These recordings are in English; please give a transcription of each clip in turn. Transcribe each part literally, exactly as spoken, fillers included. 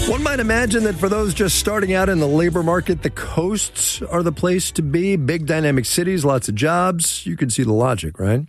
One might imagine that for those just starting out in the labor market, the coasts are the place to be. Big dynamic cities, lots of jobs. You can see the logic, right?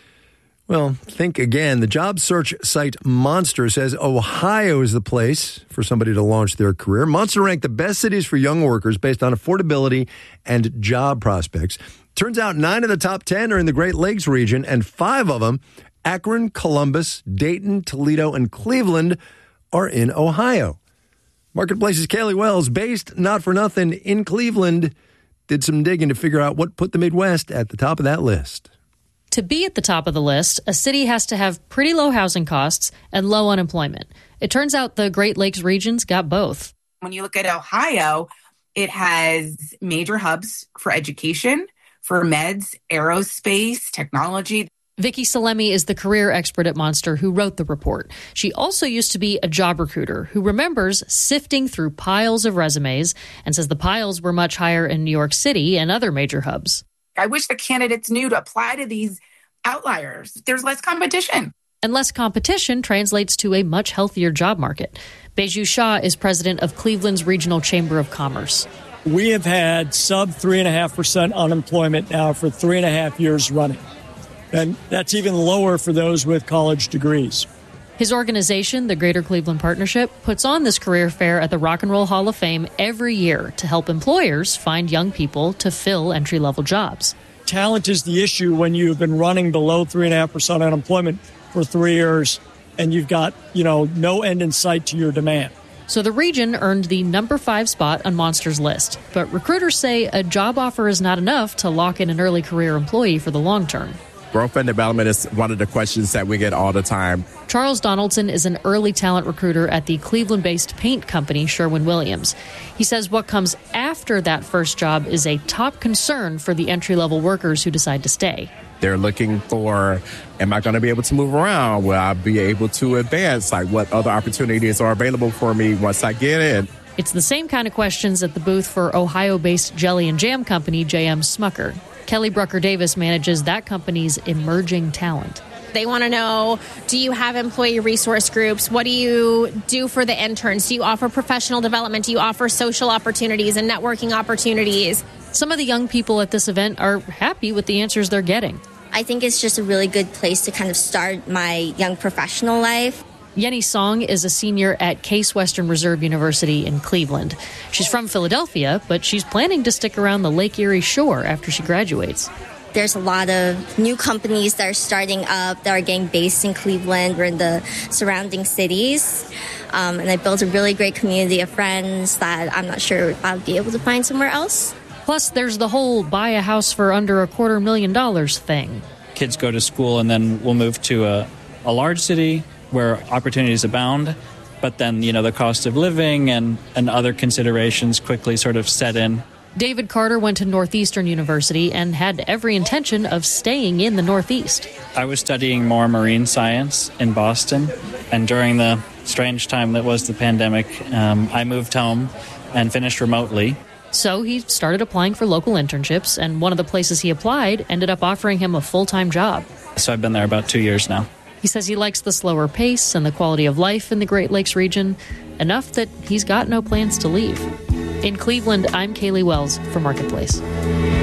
Well, think again. The job search site Monster says Ohio is the place for somebody to launch their career. Monster ranked the best cities for young workers based on affordability and job prospects. Turns out nine of the top ten are in the Great Lakes region, and five of them, Akron, Columbus, Dayton, Toledo, and Cleveland, are in Ohio. Marketplace's Kaylee Wells, based not for nothing in Cleveland, did some digging to figure out what put the Midwest at the top of that list. To be at the top of the list, a city has to have pretty low housing costs and low unemployment. It turns out the Great Lakes region's got both. When you look at Ohio, it has major hubs for education, for meds, aerospace, technology. Vicky Salemi is the career expert at Monster who wrote the report. She also used to be a job recruiter who remembers sifting through piles of resumes and says the piles were much higher in New York City and other major hubs. I wish the candidates knew to apply to these outliers. There's less competition. And less competition translates to a much healthier job market. Baiju Shah is president of Cleveland's Regional Chamber of Commerce. We have had sub three point five percent unemployment now for three and a half years running. And that's even lower for those with college degrees. His organization, the Greater Cleveland Partnership, puts on this career fair at the Rock and Roll Hall of Fame every year to help employers find young people to fill entry-level jobs. Talent is the issue when you've been running below three point five percent unemployment for three years and you've got, you know, no end in sight to your demand. So the region earned the number five spot on Monster's list. But recruiters say a job offer is not enough to lock in an early career employee for the long term. Growth and development is one of the questions that we get all the time. Charles Donaldson is an early talent recruiter at the Cleveland-based paint company Sherwin-Williams. He says what comes after that first job is a top concern for the entry-level workers who decide to stay. They're looking for, am I going to be able to move around? Will I be able to advance? Like, what other opportunities are available for me once I get in? It's the same kind of questions at the booth for Ohio-based jelly and jam company J M Smucker. Kelly Brucker-Davis manages that company's emerging talent. They want to know, do you have employee resource groups? What do you do for the interns? Do you offer professional development? Do you offer social opportunities and networking opportunities? Some of the young people at this event are happy with the answers they're getting. I think it's just a really good place to kind of start my young professional life. Yenny Song is a senior at Case Western Reserve University in Cleveland. She's from Philadelphia, but she's planning to stick around the Lake Erie shore after she graduates. There's a lot of new companies that are starting up that are getting based in Cleveland or in the surrounding cities. Um, and I built a really great community of friends that I'm not sure I'll be able to find somewhere else. Plus, there's the whole buy a house for under a quarter million dollars thing. Kids go to school and then we'll move to a, a large city where opportunities abound, but then, you know, the cost of living and, and other considerations quickly sort of set in. David Carter went to Northeastern University and had every intention of staying in the Northeast. I was studying more marine science in Boston, and during the strange time that was the pandemic, um, I moved home and finished remotely. So he started applying for local internships, and one of the places he applied ended up offering him a full-time job. So I've been there about two years now. He says he likes the slower pace and the quality of life in the Great Lakes region, enough that he's got no plans to leave. In Cleveland, I'm Kaylee Wells for Marketplace.